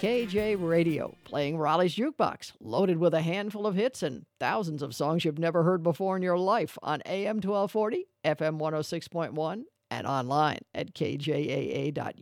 KJ Radio, playing Raleigh's Jukebox, loaded with a handful of hits and thousands of songs you've never heard before in your life on AM 1240, FM 106.1, and online at kjaa.us.